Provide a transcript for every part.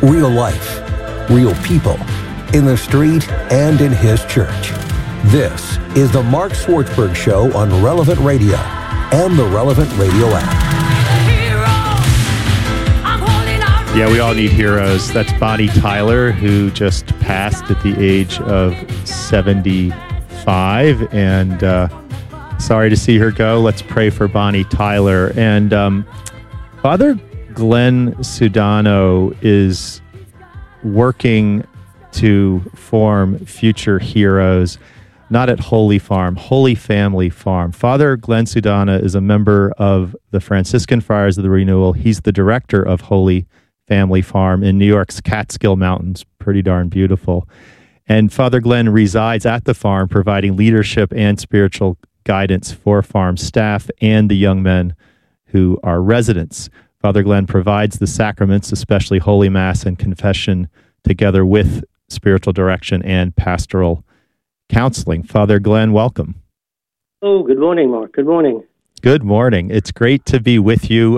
Real life, real people, in the street and in his church. This is the Mark Swartzberg Show on Relevant Radio and the Relevant Radio app. Yeah, we all need heroes. That's Bonnie Tyler, who just passed at the age of 75. And sorry to see her go. Let's pray for Bonnie Tyler. And Father Glenn Sudano is working to form future heroes, not at Holy Farm, Holy Family Farm. Father Glenn Sudano is a member of the Franciscan Friars of the Renewal. He's the director of Holy Family Farm in New York's Catskill Mountains. Pretty darn beautiful. And Father Glenn resides at the farm, providing leadership and spiritual guidance for farm staff and the young men who are residents. Father Glenn provides the sacraments, especially Holy Mass and confession, together with spiritual direction and pastoral counseling. Father Glenn, welcome. Oh, good morning, Mark. Good morning. Good morning. It's great to be with you.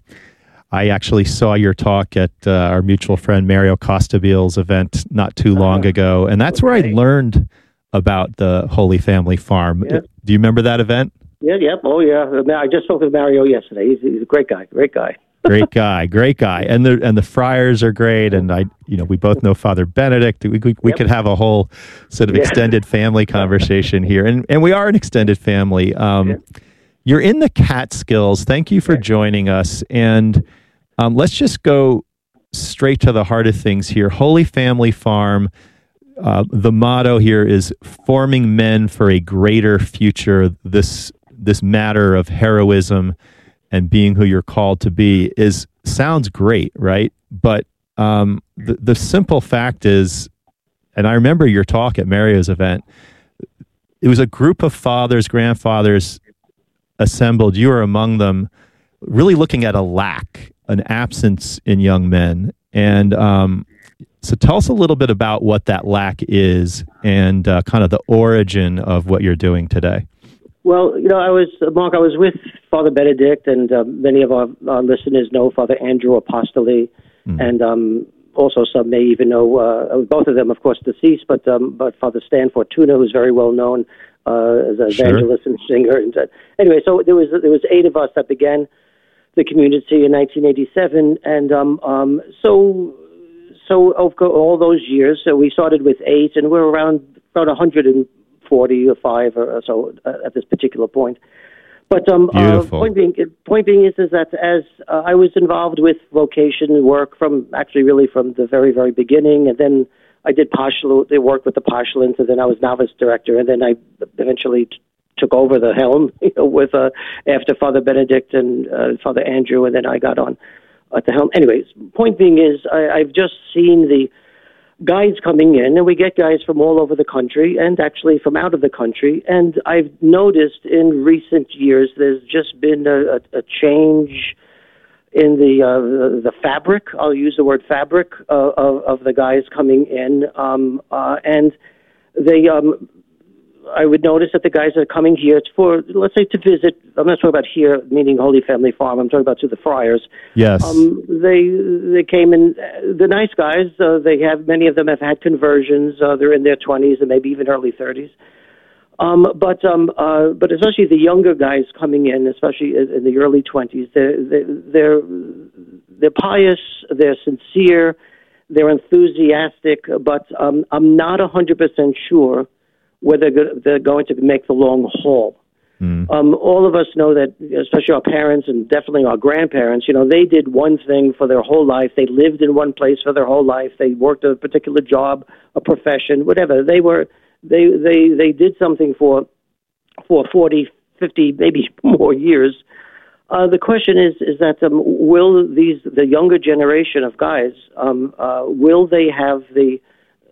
I actually saw your talk at our mutual friend Mario Costabile's event not too long ago, and that's where I learned about the Holy Family Farm. Yeah. Do you remember that event? Yeah. Oh, yeah. I just spoke with Mario yesterday. He's a great guy. Great guy. Great guy. And the friars are great. And we both know Father Benedict. We could have a whole sort of extended family conversation here. And we are an extended family. You're in the Catskills. Thank you for joining us. And let's just go straight to the heart of things here. Holy Family Farm. The motto here is forming men for a greater future. This matter of heroism and being who you're called to be sounds great, right? But the simple fact is, and I remember your talk at Mario's event, it was a group of fathers, grandfathers assembled. You were among them, really looking at a lack, an absence in young men. And so tell us a little bit about what that lack is and kind of the origin of what you're doing today. Well, I was with Father Benedict, and many of our listeners know Father Andrew Apostoli, and also some may even know both of them, of course, deceased, but Father Stan Fortuna, who's very well known as an evangelist and singer. And anyway, so there was 8 of us that began the community in 1987, and so over all those years, so we started with 8, and we're around about 140 or 5 or so at this particular point. But point being is that as I was involved with vocation work from the very, very beginning, and then I did work with the postulants, and then I was novice director, and then I eventually took over the helm with after Father Benedict and Father Andrew, and then I got on at the helm. Anyways, point being is I've just seen the guides coming in, and we get guys from all over the country and actually from out of the country. And I've noticed in recent years there's just been a change in the fabric. I'll use the word fabric of the guys coming in, and they. I would notice that the guys are coming here for, let's say, to visit. I'm not talking about here, meaning Holy Family Farm. I'm talking about to the friars. Yes. They came in. The nice guys. Many of them have had conversions. They're in their 20s and maybe even early 30s. But especially the younger guys coming in, especially in the early 20s, they're pious. They're sincere. They're enthusiastic. But I'm not 100% sure whether they're going to make the long haul. All of us know that, especially our parents and definitely our grandparents, they did one thing for their whole life. They lived in one place for their whole life. They worked a particular job, a profession, whatever. They did something for 40, 50, maybe more years. The question is that will the younger generation of guys, will they have the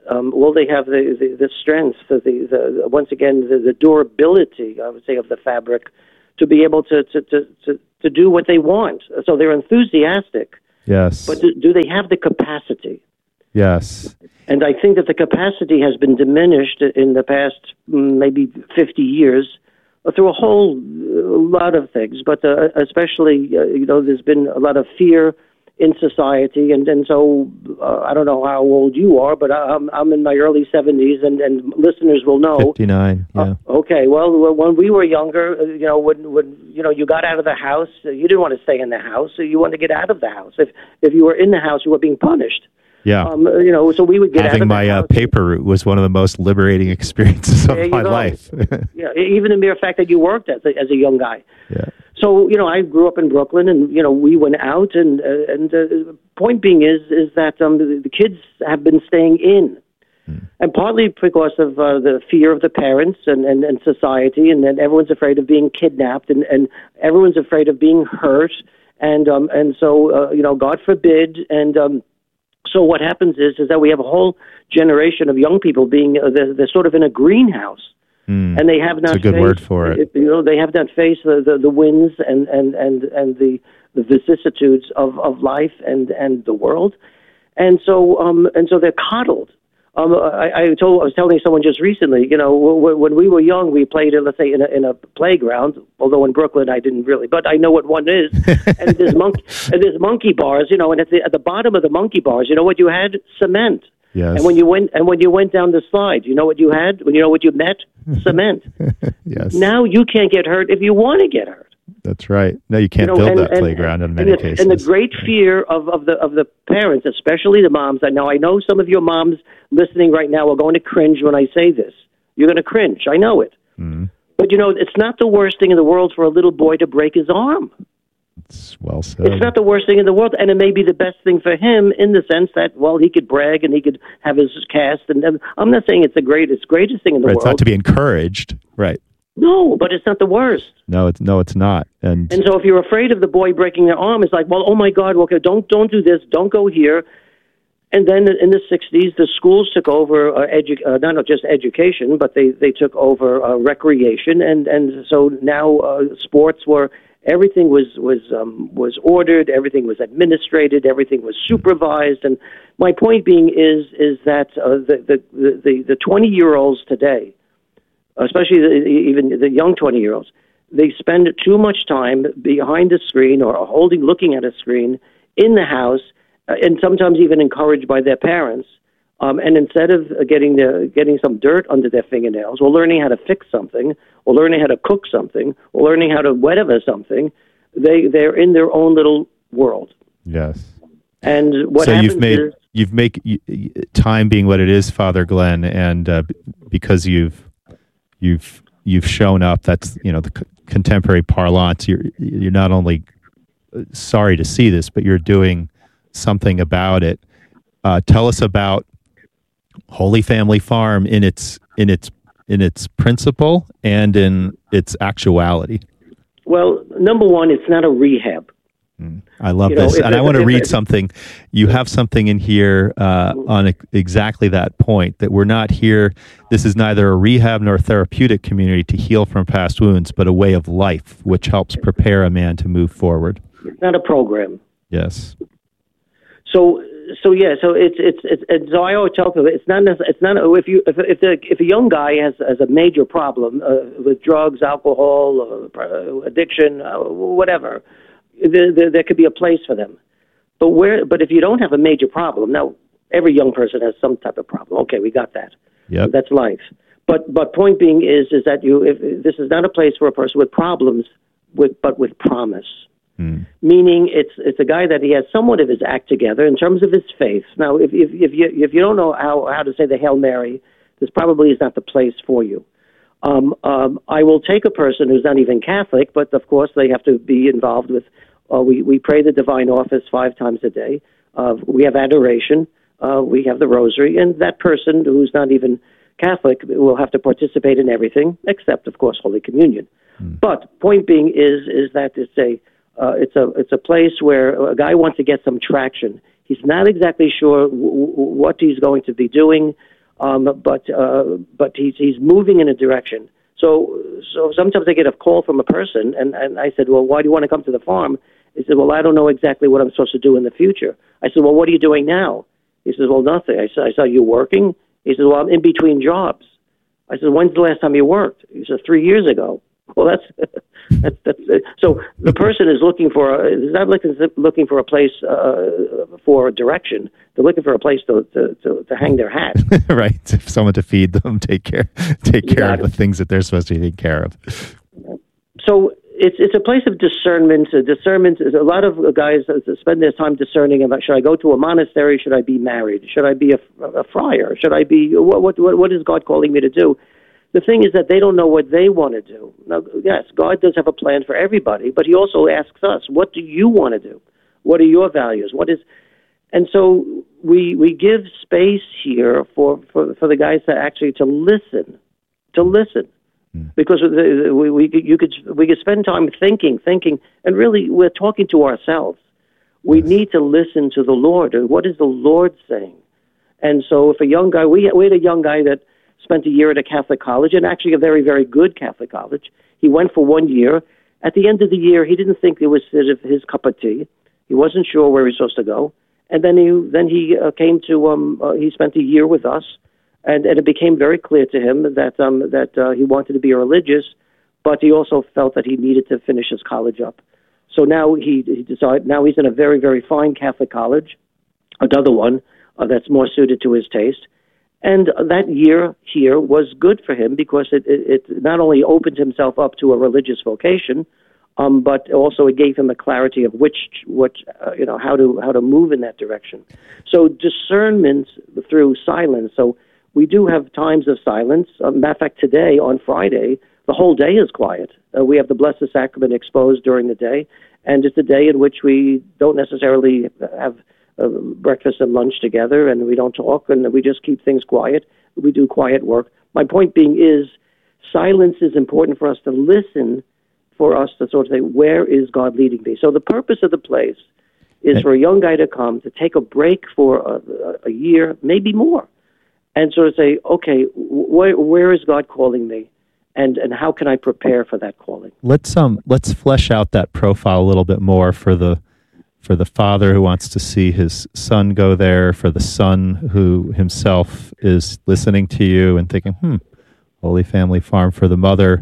strength, once again, the durability, I would say, of the fabric to be able to do what they want? So they're enthusiastic. Yes. But do they have the capacity? Yes. And I think that the capacity has been diminished in the past maybe 50 years through a whole lot of things, but especially, there's been a lot of fear in society, and so I don't know how old you are, but I'm in my early 70s, and listeners will know. 59. Yeah. Okay. Well, when we were younger, when you got out of the house, you didn't want to stay in the house. So you wanted to get out of the house. If you were in the house, you were being punished. Yeah. So we would get having out of my the house. paper route was one of the most liberating experiences of my life. Yeah. Even the mere fact that you worked as a young guy. Yeah. So, I grew up in Brooklyn, and, we went out, and point being is that the kids have been staying in. And partly because of the fear of the parents and society, and then everyone's afraid of being kidnapped, and everyone's afraid of being hurt, and so, God forbid, and so what happens is that we have a whole generation of young people being, they're sort of in a greenhouse. And they have not. That's a good word for it. They have not faced the winds and the vicissitudes of life and the world, and so they're coddled. I was telling someone just recently, when we were young, we played, let's say, in a playground. Although in Brooklyn, I didn't really, but I know what one is. And there's monkey bars, and at the bottom of the monkey bars, you know what you had? Cement. Yes. And when you went down the slide, you know what you had? You know what you met? Cement. Yes. Now you can't get hurt if you want to get hurt. That's right. No, you can't build that playground in many cases. And the great fear of the parents, especially the moms. I know some of your moms listening right now are going to cringe when I say this. You're going to cringe. I know it. Mm-hmm. But it's not the worst thing in the world for a little boy to break his arm. It's well said. It's not the worst thing in the world, and it may be the best thing for him in the sense that, well, he could brag and he could have his cast. And I'm not saying it's the greatest thing in the world. It's not to be encouraged, right? No, but it's not the worst. No, it's not. And so if you're afraid of the boy breaking their arm, it's like, well, oh my God, okay, don't do this, don't go here. And then in the 60s, the schools took over not just education, but they took over recreation, and so now sports were. Everything was ordered. Everything was administrated. Everything was supervised. And my point being is that the 20-year-olds today, especially even the young 20-year-olds, they spend too much time behind a screen or looking at a screen in the house, and sometimes even encouraged by their parents. And instead of getting some dirt under their fingernails, or learning how to fix something, or learning how to cook something, or learning how to whatever something, they're in their own little world. Yes. And what happens you've made time being what it is, Father Glenn, and because you've shown up. That's the contemporary parlance. You're not only sorry to see this, but you're doing something about it. Tell us about Holy Family Farm in its principle and in its actuality. Well, number one, it's not a rehab. I love this, and I want to read something. You have something in here on exactly that point, that we're not here. This is neither a rehab nor a therapeutic community to heal from past wounds, but a way of life which helps prepare a man to move forward. It's not a program. Yes. So I always tell people it's not if a young guy has a major problem with drugs, alcohol, addiction, whatever, there could be a place for them. But if you don't have a major problem, now every young person has some type of problem. Okay, we got that. Yep. That's life. But point being is that this is not a place for a person with problems, but with promise. Meaning it's a guy that he has somewhat of his act together in terms of his faith. Now, if you don't know how to say the Hail Mary, this probably is not the place for you. I will take a person who's not even Catholic, but of course they have to be involved with. We pray the Divine Office 5 times a day. We have adoration. We have the Rosary, and that person who's not even Catholic will have to participate in everything except, of course, Holy Communion. But point being is that it's a place where a guy wants to get some traction. He's not exactly sure what he's going to be doing, but he's moving in a direction. So sometimes I get a call from a person, and I said, well, why do you want to come to the farm? He said, well, I don't know exactly what I'm supposed to do in the future. I said, well, what are you doing now? He says, well, nothing. I saw you working. He says, well, I'm in between jobs. I said, when's the last time you worked? He said, 3 years ago. Well, that's so the person is looking for is not looking for a place for direction. They're looking for a place to hang their hat. Right, someone to feed them, take care of the things that they're supposed to take care of. So it's a place of discernment. Discernment is a lot of guys spend their time discerning about: should I go to a monastery? Should I be married? Should I be a friar? Should I be what is God calling me to do? The thing is that they don't know what they want to do. Now, yes, God does have a plan for everybody, but He also asks us, "What do you want to do? What are your values? What is?" And so we give space here for the guys to listen, because we could spend time thinking, and really we're talking to ourselves. We need to listen to the Lord. What is the Lord saying? And so if a young guy, we had a young guy that spent a year at a Catholic college, and actually a very, very good Catholic college. He went for 1 year. At the end of the year, he didn't think it was sort of his cup of tea. He wasn't sure where he was supposed to go. And then he came to, he spent a year with us, and it became very clear to him that he wanted to be religious, but he also felt that he needed to finish his college up. So now he decided, now he's in a very, very fine Catholic college, another one that's more suited to his taste. And that year here was good for him because it not only opened himself up to a religious vocation, but also it gave him a clarity of how to move in that direction. So discernment through silence. So we do have times of silence. Matter of fact, today on Friday, the whole day is quiet. We have the Blessed Sacrament exposed during the day, and it's a day in which we don't necessarily have breakfast and lunch together, and we don't talk, and we just keep things quiet. We do quiet work. My point being is silence is important for us to listen, for us to sort of say, where is God leading me? So the purpose of the place is for a young guy to come, to take a break for a year, maybe more, and sort of say, okay, where is God calling me? And how can I prepare for that calling? Let's flesh out that profile a little bit more for the father who wants to see his son go there, for the son who himself is listening to you and thinking, Holy Family Farm, for the mother.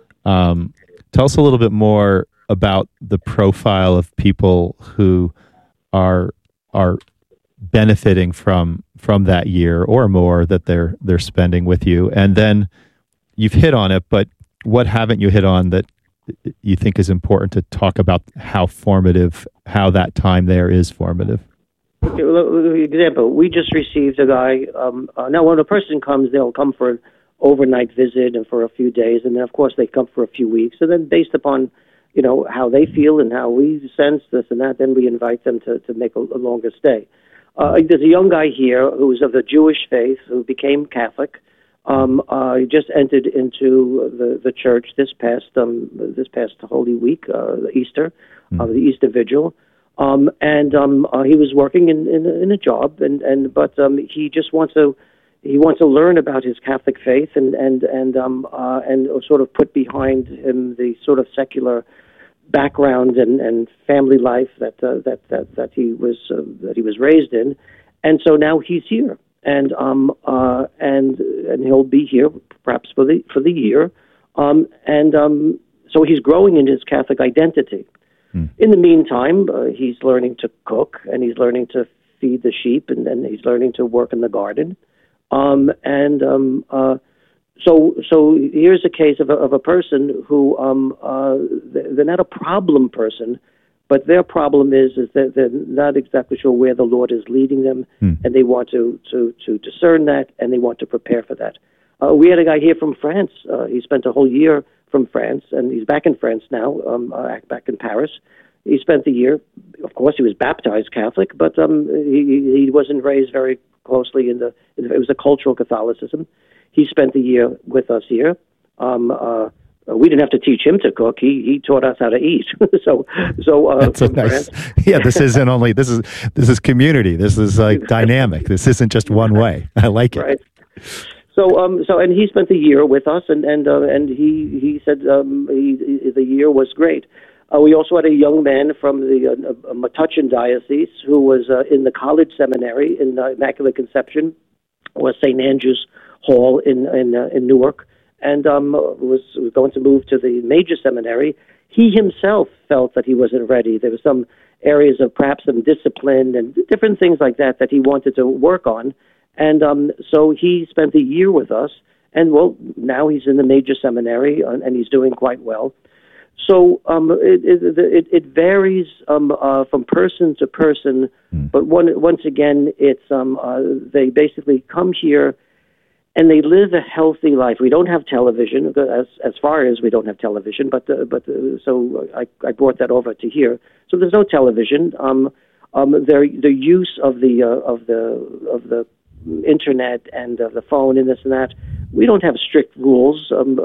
Tell us a little bit more about the profile of people who are benefiting from that year or more that they're spending with you. And then you've hit on it, but what haven't you hit on that you think is important to talk about how that time there is formative? Okay, well, example, we just received a guy. Now, when a person comes, they'll come for an overnight visit and for a few days, and then, of course, they come for a few weeks. And then based upon, how they feel and how we sense this and that, then we invite them to make a longer stay. There's a young guy here who's of the Jewish faith who became Catholic. He just entered into the church this past Holy Week, Easter, the Easter Vigil, and he was working in a job, but he just wants to learn about his Catholic faith and sort of put behind him the sort of secular background and family life that he was raised in, and so now he's here. And he'll be here perhaps for the year, so he's growing in his Catholic identity. In the meantime, he's learning to cook, and he's learning to feed the sheep, and then he's learning to work in the garden. So here's a case of a person who they're not a problem person. But their problem is that they're not exactly sure where the Lord is leading them, and they want to discern that, and they want to prepare for that. We had a guy here from France. He spent a whole year from France, and he's back in France now, back in Paris. He spent the year. Of course, he was baptized Catholic, but he wasn't raised very closely it was a cultural Catholicism. He spent the year with us here. We didn't have to teach him to cook. He taught us how to eat. so that's a nice. Yeah, this is community. This is like dynamic. This isn't just one way. I like it. Right. So and he spent the year with us, and he said the year was great. We also had a young man from the Metuchen Diocese who was in the college seminary in Immaculate Conception, or St. Andrew's Hall in Newark. and was going to move to the major seminary. He himself felt that he wasn't ready. There were some areas of perhaps some discipline and different things like that he wanted to work on. And so he spent a year with us. And, well, now he's in the major seminary, and he's doing quite well. So it varies from person to person. But once again, it's they basically come here and they live a healthy life. We don't have television, as far as we don't have television. So I brought that over to here. So there's no television. The use of the internet and the phone and this and that. We don't have strict rules,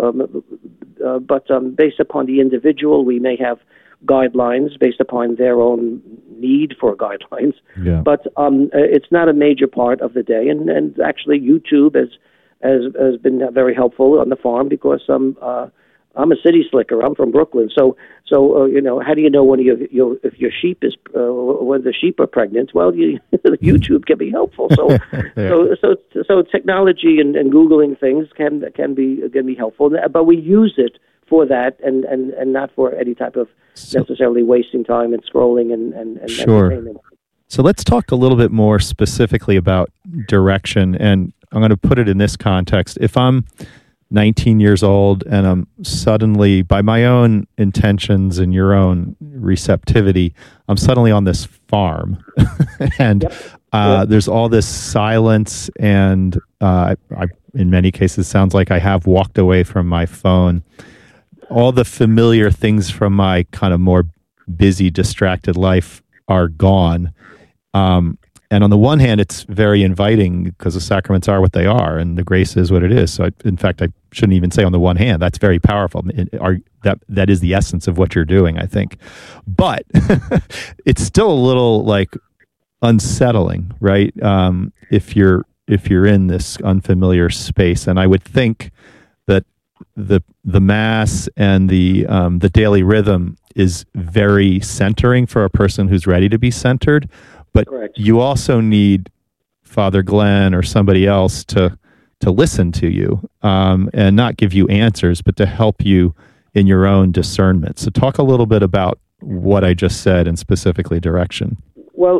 but based upon the individual, we may have guidelines based upon their own need for guidelines. Yeah. But it's not a major part of the day, and actually YouTube has been very helpful on the farm because I'm a city slicker. I'm from Brooklyn, so how do you know when if your sheep is when the sheep are pregnant? Well, YouTube can be helpful. So so technology and googling things can be helpful, but we use it for that and not for any type of necessarily wasting time and scrolling and sure. Entertainment. So let's talk a little bit more specifically about direction, and I'm going to put it in this context. If I'm 19 years old and I'm suddenly, by my own intentions and your own receptivity, I'm suddenly on this farm and there's all this silence, and I in many cases sounds like I have walked away from my phone. All the familiar things from my kind of more busy, distracted life are gone. And on the one hand, it's very inviting because the sacraments are what they are and the grace is what it is. So, in fact, I shouldn't even say on the one hand. That's very powerful. That is the essence of what you're doing, I think. But it's still a little like unsettling, right? If you're in this unfamiliar space, and I would think that the Mass and the daily rhythm is very centering for a person who's ready to be centered. But correct. You also need Father Glenn or somebody else to listen to you and not give you answers, but to help you in your own discernment. So talk a little bit about what I just said and specifically direction. Well,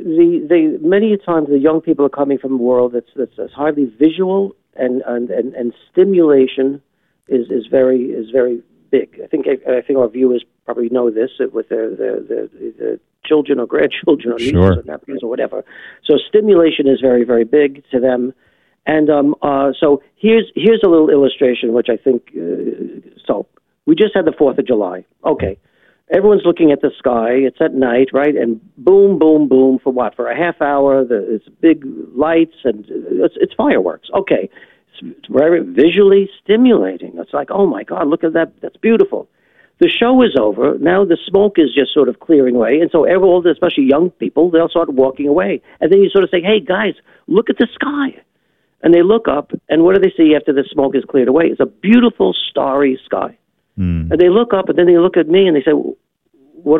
many times the young people are coming from a world that's highly visual and stimulation is very big. I think our viewers probably know this with their children or grandchildren or nieces or nephews or whatever. So stimulation is very, very big to them. And so here's a little illustration, which I think, so we just had the 4th of July. Okay. Everyone's looking at the sky. It's at night, right? And boom, boom, boom for what? For a half hour. It's big lights and it's fireworks. Okay. It's very visually stimulating. It's like, oh my God, look at that. That's beautiful. The show is over. Now the smoke is just sort of clearing away. And so all, especially young people, they'll start walking away. And then you sort of say, hey, guys, look at the sky. And they look up, and what do they see after the smoke is cleared away? It's a beautiful starry sky. Mm. And they look up, and then they look at me, and they say, what?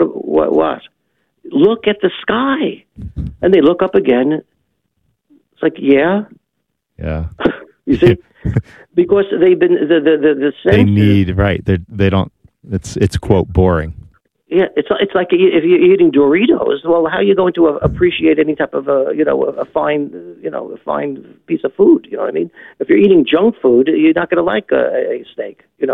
Look at the sky. And they look up again. It's like, yeah. You see? Because they've been, the sense they need, right. They don't, it's quote, boring. Yeah, it's like if you're eating Doritos. Well, how are you going to appreciate any type of a fine piece of food? You know what I mean? If you're eating junk food, you're not going to like a steak, and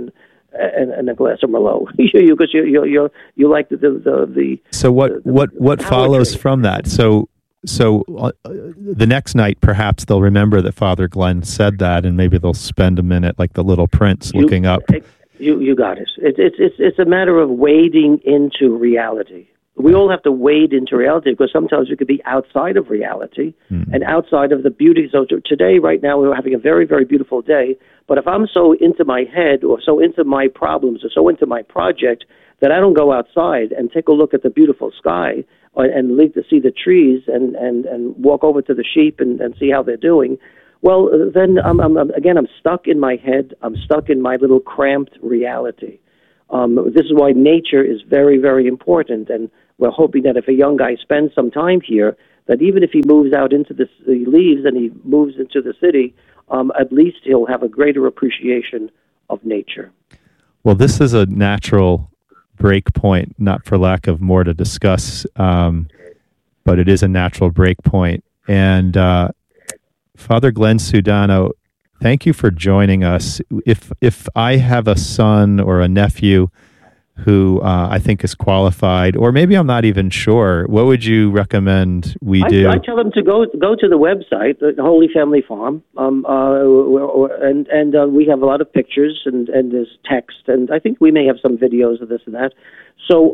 a glass of Merlot, because you like the. So what follows from that? So the next night, perhaps they'll remember that Father Glenn said that, and maybe they'll spend a minute like the Little Prince looking up. You got it. It's a matter of wading into reality. We all have to wade into reality because sometimes we could be outside of reality and outside of the beauty. So today, right now, we're having a very, very beautiful day. But if I'm so into my head or so into my problems or so into my project that I don't go outside and take a look at the beautiful sky and leave to see the trees and walk over to the sheep and see how they're doing, well, then I'm stuck in my head. I'm stuck in my little cramped reality. This is why nature is very, very important, and we're hoping that if a young guy spends some time here, that even if he moves out into he leaves and he moves into the city, at least he'll have a greater appreciation of nature. Well, this is a natural break point, not for lack of more to discuss, but it is a natural break point. And Father Glenn Sudano, thank you for joining us. If I have a son or a nephew who I think is qualified, or maybe I'm not even sure, what would you recommend we do? I tell them to go to the website, the Holy Family Farm, and we have a lot of pictures and there's text, and I think we may have some videos of this and that. So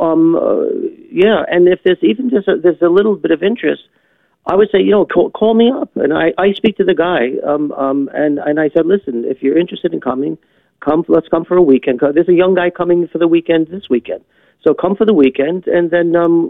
and if there's even there's a little bit of interest, I would say, call me up, and I speak to the guy, and I said, listen, if you're interested in coming, let's come for a weekend. There's a young guy coming for the weekend this weekend. So come for the weekend, and then,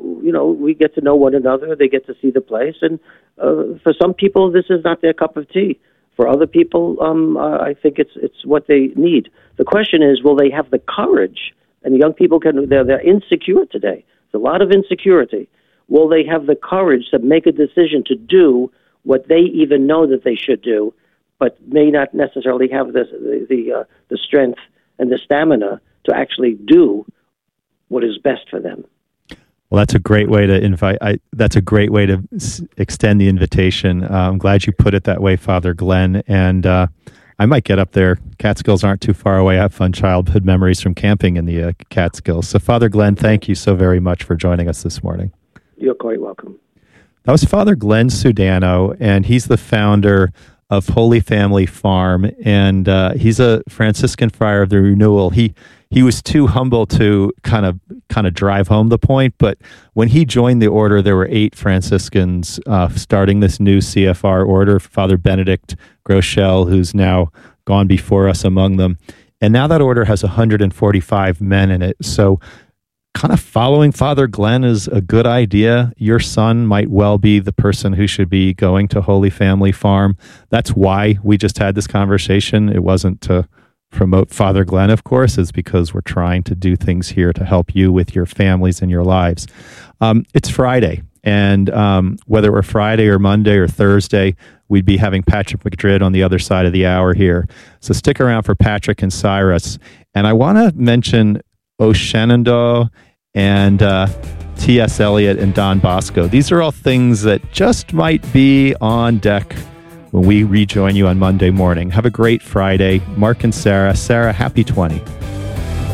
we get to know one another. They get to see the place. And for some people, this is not their cup of tea. For other people, I think it's what they need. The question is, will they have the courage? And young people, they're insecure today. There's a lot of insecurity. Will they have the courage to make a decision to do what they even know that they should do, but may not necessarily have the strength and the stamina to actually do what is best for them? Well, that's a great way to that's a great way to extend the invitation. I'm glad you put it that way, Father Glenn. And I might get up there. Catskills aren't too far away. I have fun childhood memories from camping in the Catskills. So, Father Glenn, thank you so very much for joining us this morning. You're quite welcome. That was Father Glenn Sudano, and he's the founder of Holy Family Farm, and he's a Franciscan friar of the Renewal. He was too humble to kind of drive home the point, but when he joined the order, there were 8 Franciscans starting this new CFR order. Father Benedict Groeschel, who's now gone before us among them, and now that order has 145 men in it. So kind of following Father Glenn is a good idea. Your son might well be the person who should be going to Holy Family Farm. That's why we just had this conversation. It wasn't to promote Father Glenn, of course. It's because we're trying to do things here to help you with your families and your lives. It's Friday, and whether it were Friday or Monday or Thursday, we'd be having Patrick McDrid on the other side of the hour here. So stick around for Patrick and Cyrus. And I want to mention O Shenandoah and T.S. Eliot and Don Bosco. These are all things that just might be on deck when we rejoin you on Monday morning. Have a great Friday. Mark and Sarah. Sarah, happy 20.